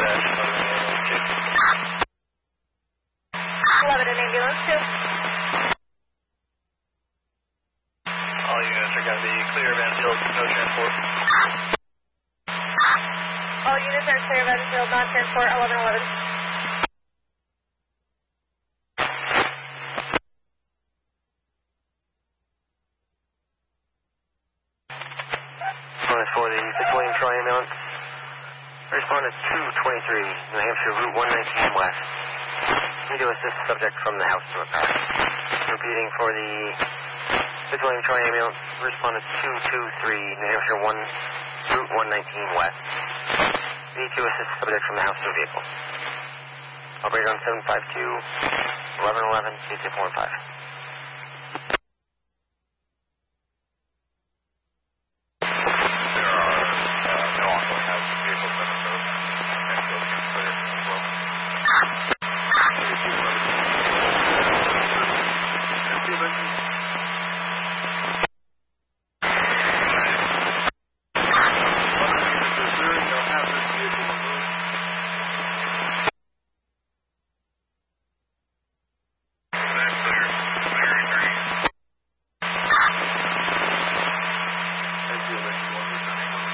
11 and ambulance 2. All units are going to be clear of Enfield, no transport. All units are clear of Enfield, non-transport, 1111. For the Fitzwilliam Troy ambulance, respond to 223, New Hampshire, Route 119 West. Need to assist subject from the house to a car. Repeating for the Fitzwilliam Troy ambulance, respond to 223, New Hampshire, Route 119 West. Need to assist subject from the house to a vehicle. Operator on 752, 1111, 8615.